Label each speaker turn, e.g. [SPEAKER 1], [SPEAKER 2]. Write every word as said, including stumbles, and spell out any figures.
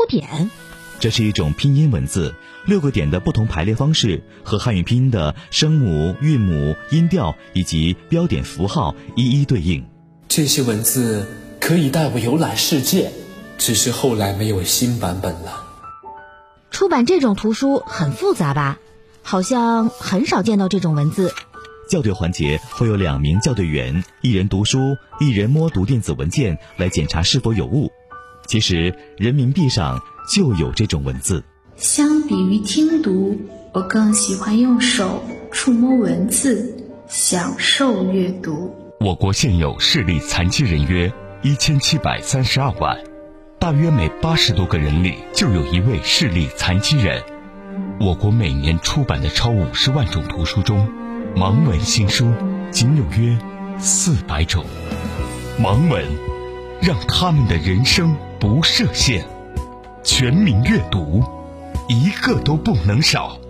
[SPEAKER 1] 点。
[SPEAKER 2] 这是一种拼音文字，六个点的不同排列方式和汉语拼音的声母、韵母、音调以及标点符号一一对应。
[SPEAKER 3] 这些文字可以带我游览世界，只是后来没有新版本了。
[SPEAKER 1] 出版这种图书很复杂吧？好像很少见到这种文字。
[SPEAKER 2] 校对环节会有两名校对员，一人读书，一人摸读电子文件来检查是否有误。其实人民币上就有这种文字。
[SPEAKER 4] 相比于听读，我更喜欢用手触摸文字，享受阅读。
[SPEAKER 5] 我国现有视力残疾人约一千七百三十二万，大约每八十多个人里就有一位视力残疾人。我国每年出版的超五十万种图书中，盲文新书仅有约四百种。盲文让他们的人生不设限，全民阅读，一个都不能少。